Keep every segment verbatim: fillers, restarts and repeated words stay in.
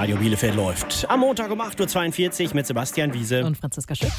Radio Bielefeld läuft. Am Montag um acht Uhr zweiundvierzig mit Sebastian Wiese und Franziska Schütz.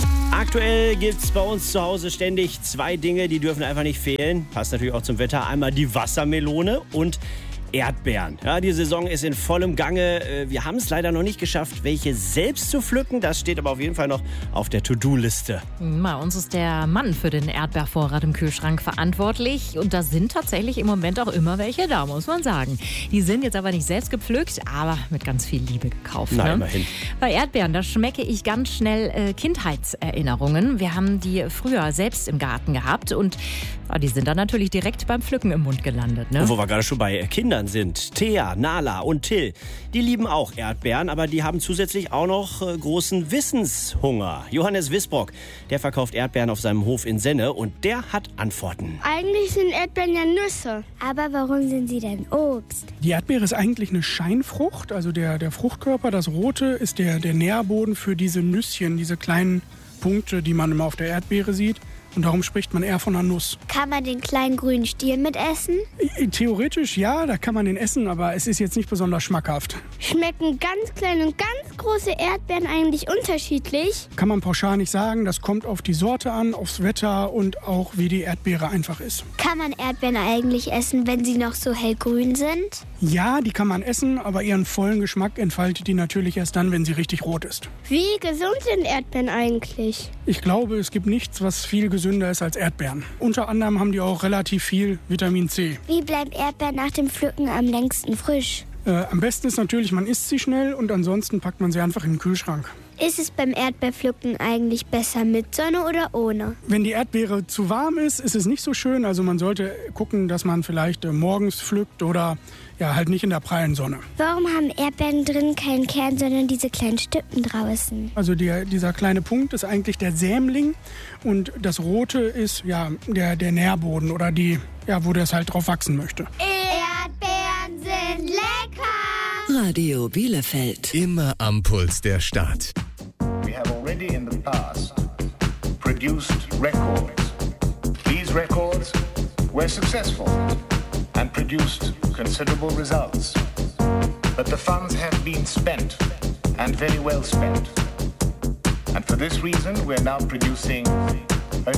Aktuell gibt es bei uns zu Hause ständig zwei Dinge, die dürfen einfach nicht fehlen. Passt natürlich auch zum Wetter. Einmal die Wassermelone und Erdbeeren. Ja, die Saison ist in vollem Gange. Wir haben es leider noch nicht geschafft, welche selbst zu pflücken. Das steht aber auf jeden Fall noch auf der To-Do-Liste. Bei uns ist der Mann für den Erdbeervorrat im Kühlschrank verantwortlich. Und da sind tatsächlich im Moment auch immer welche da, muss man sagen. Die sind jetzt aber nicht selbst gepflückt, aber mit ganz viel Liebe gekauft. Na, ne? immerhin. Bei Erdbeeren, da schmecke ich ganz schnell äh, Kindheitserinnerungen. Wir haben die früher selbst im Garten gehabt und ja, die sind dann natürlich direkt beim Pflücken im Mund gelandet. Ne? Und wo wir gerade schon bei Kindern sind, Thea, Nala und Till, die lieben auch Erdbeeren, aber die haben zusätzlich auch noch äh, großen Wissenshunger. Johannes Wisbrock, der verkauft Erdbeeren auf seinem Hof in Senne und der hat Antworten. Eigentlich sind Erdbeeren ja Nüsse. Aber warum sind sie denn Obst? Die Erdbeere ist eigentlich eine Scheinfrucht, also der, der Fruchtkörper, das Rote, ist der, der Nährboden für diese Nüsschen, diese kleinen Punkte, die man immer auf der Erdbeere sieht. Und darum spricht man eher von einer Nuss. Kann man den kleinen grünen Stiel mitessen? Theoretisch ja, da kann man den essen, aber es ist jetzt nicht besonders schmackhaft. Schmecken ganz kleine und ganz große Erdbeeren eigentlich unterschiedlich? Kann man pauschal nicht sagen, das kommt auf die Sorte an, aufs Wetter und auch wie die Erdbeere einfach ist. Kann man Erdbeeren eigentlich essen, wenn sie noch so hellgrün sind? Ja, die kann man essen, aber ihren vollen Geschmack entfaltet die natürlich erst dann, wenn sie richtig rot ist. Wie gesund sind Erdbeeren eigentlich? Ich glaube, es gibt nichts, was viel gesünder ist als Erdbeeren. Unter anderem haben die auch relativ viel Vitamin C. Wie bleiben Erdbeeren nach dem Pflücken am längsten frisch? Äh, am besten ist natürlich, man isst sie schnell und ansonsten packt man sie einfach in den Kühlschrank. Ist es beim Erdbeerpflücken eigentlich besser mit Sonne oder ohne? Wenn die Erdbeere zu warm ist, ist es nicht so schön. Also man sollte gucken, dass man vielleicht äh, morgens pflückt oder ja, halt nicht in der prallen Sonne. Warum haben Erdbeeren drin keinen Kern, sondern diese kleinen Stücken draußen? Also der, dieser kleine Punkt ist eigentlich der Sämling und das Rote ist ja der, der Nährboden oder die, ja, wo das halt drauf wachsen möchte. Erdbeeren sind lecker! Radio Bielefeld. Immer am Puls der Stadt. We have already in the past produced records. These records were successful and produced considerable results. But the funds have been spent, and very well spent. And for this reason, we're now producing